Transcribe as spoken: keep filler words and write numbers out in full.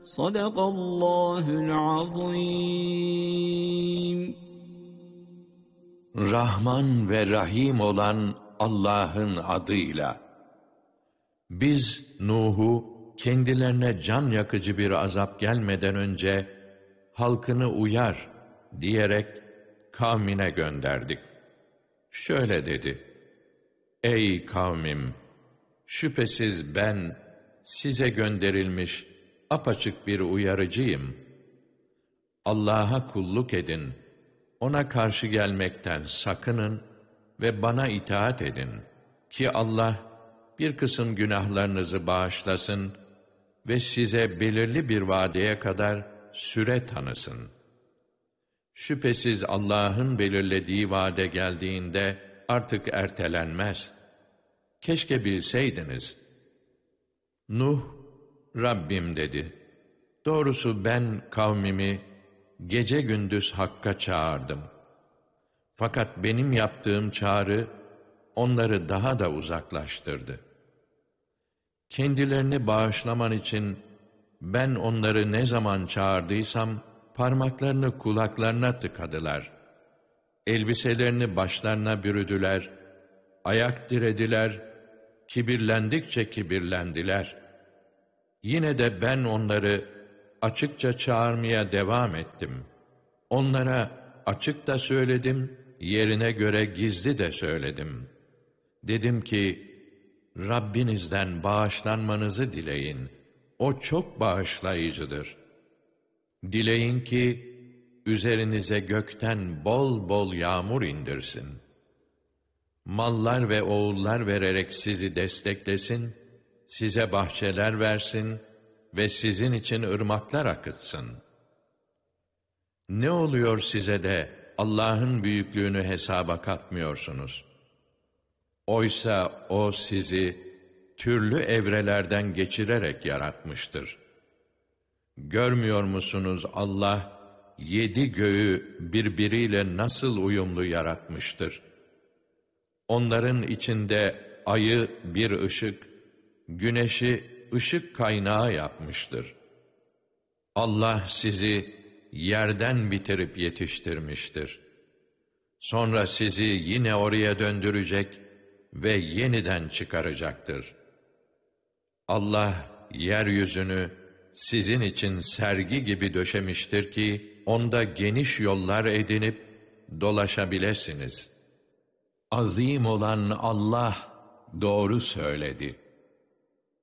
Sadakallahul azim. Rahman ve Rahim olan Allah'ın adıyla. Biz Nuh'u kendilerine can yakıcı bir azap gelmeden önce halkını uyar diyerek kavmine gönderdik. Şöyle dedi: Ey kavmim! Şüphesiz ben size gönderilmiş apaçık bir uyarıcıyım. Allah'a kulluk edin, ona karşı gelmekten sakının ve bana itaat edin ki Allah bir kısım günahlarınızı bağışlasın ve size belirli bir vadeye kadar süre tanısın. Şüphesiz Allah'ın belirlediği vade geldiğinde artık ertelenmez. Keşke bilseydiniz. Nuh, Rabbim dedi, doğrusu ben kavmimi gece gündüz Hakk'a çağırdım. Fakat benim yaptığım çağrı onları daha da uzaklaştırdı. Kendilerini bağışlaman için ben onları ne zaman çağırdıysam parmaklarını kulaklarına tıkadılar. Elbiselerini başlarına bürüdüler, ayak dirediler, kibirlendikçe kibirlendiler. Yine de ben onları açıkça çağırmaya devam ettim. Onlara açık da söyledim, yerine göre gizli de söyledim. Dedim ki, Rabbinizden bağışlanmanızı dileyin. O çok bağışlayıcıdır. Dileyin ki, üzerinize gökten bol bol yağmur indirsin. Mallar ve oğullar vererek sizi desteklesin, size bahçeler versin ve sizin için ırmaklar akıtsın. Ne oluyor size de Allah'ın büyüklüğünü hesaba katmıyorsunuz? Oysa O sizi türlü evrelerden geçirerek yaratmıştır. Görmüyor musunuz Allah yedi göğü birbiriyle nasıl uyumlu yaratmıştır? Onların içinde ayı bir ışık, güneşi ışık kaynağı yapmıştır. Allah sizi yerden bitirip yetiştirmiştir. Sonra sizi yine oraya döndürecek ve yeniden çıkaracaktır. Allah yeryüzünü sizin için sergi gibi döşemiştir ki onda geniş yollar edinip dolaşabilesiniz. Azim olan Allah doğru söyledi.